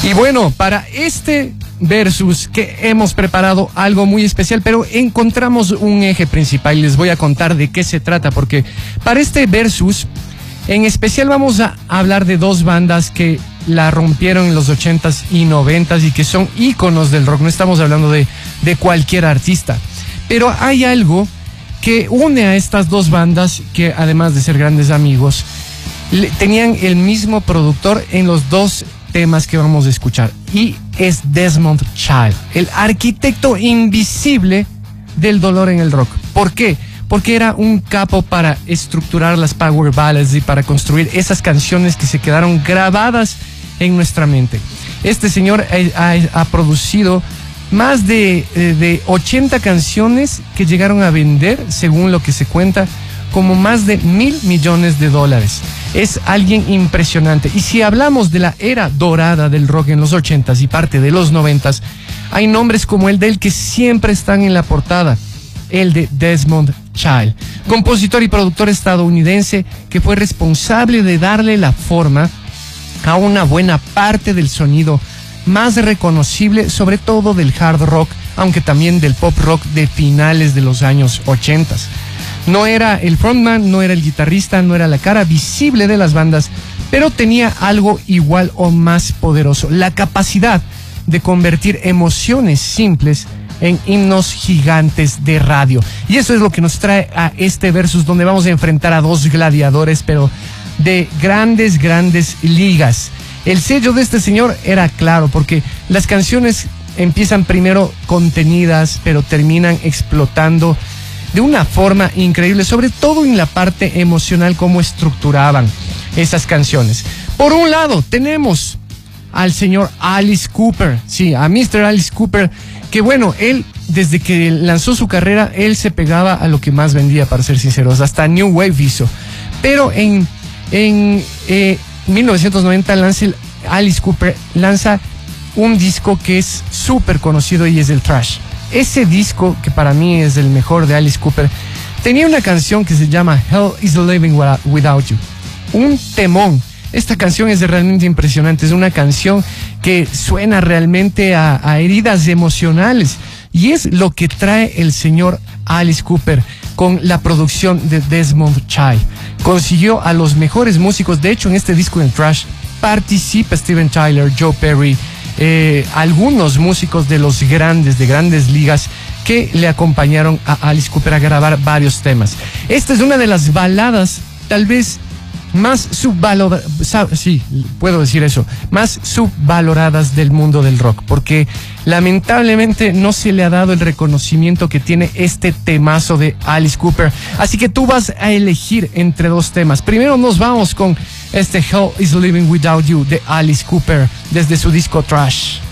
Y bueno, para este versus que hemos preparado algo muy especial, pero encontramos un eje principal y les voy a contar de qué se trata, porque para este versus en especial vamos a hablar de dos bandas que la rompieron en los 80s y 90s y que son íconos del rock. No estamos hablando de cualquier artista, pero hay algo que une a estas dos bandas que, además de ser grandes amigos, tenían el mismo productor en los dos temas que vamos a escuchar, y es Desmond Child, el arquitecto invisible del dolor en el rock. ¿Por qué? Porque era un capo para estructurar las power ballads y para construir esas canciones que se quedaron grabadas en nuestra mente. Este señor ha producido más de 80 canciones que llegaron a vender, según lo que se cuenta, como más de $1,000 millones. Es alguien impresionante. Y si hablamos de la era dorada del rock en los 80s y parte de los 90s, hay nombres como el de él que siempre están en la portada. El de Desmond Child, compositor y productor estadounidense que fue responsable de darle la forma a una buena parte del sonido más reconocible, sobre todo del hard rock, aunque también del pop rock de finales de los años 80. No era el frontman, no era el guitarrista, no era la cara visible de las bandas, pero tenía algo igual o más poderoso: la capacidad de convertir emociones simples en himnos gigantes de radio. Y eso es lo que nos trae a este versus, donde vamos a enfrentar a dos gladiadores, pero de grandes ligas. El sello de este señor era claro, porque las canciones empiezan primero contenidas, pero terminan explotando de una forma increíble, sobre todo en la parte emocional, cómo estructuraban esas canciones. Por un lado, tenemos al señor Alice Cooper, sí, a Mr. Alice Cooper, que bueno, él, desde que lanzó su carrera, él se pegaba a lo que más vendía, para ser sinceros, hasta New Wave hizo. Pero en 1990 Alice Cooper lanza un disco que es súper conocido y es el Thrash. Ese disco, que para mí es el mejor de Alice Cooper, tenía una canción que se llama Hell is Living Without You. Un temón. Esta canción es realmente impresionante. Es una canción que suena realmente a heridas emocionales. Y es lo que trae el señor Alice Cooper con la producción de Desmond Child. Consiguió a los mejores músicos. De hecho, en este disco en Thrash participa Steven Tyler, Joe Perry, algunos músicos de grandes ligas que le acompañaron a Alice Cooper a grabar varios temas. Esta es una de las baladas tal vez más subvaloradas del mundo del rock, porque lamentablemente no se le ha dado el reconocimiento que tiene este temazo de Alice Cooper. Así que tú vas a elegir entre dos temas. Primero nos vamos con este Hell is Living Without You de Alice Cooper, desde su disco Thrash.